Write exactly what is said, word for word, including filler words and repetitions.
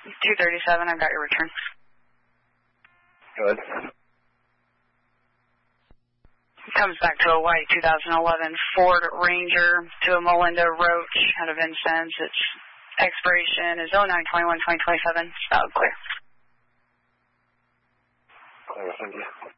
two thirty-seven, I've got your return. Good. Comes back to a white two thousand eleven Ford Ranger to a Melinda Roach out of Vincennes. Its expiration is oh nine twenty-one twenty twenty-seven. It's valid clear. Clear, thank you.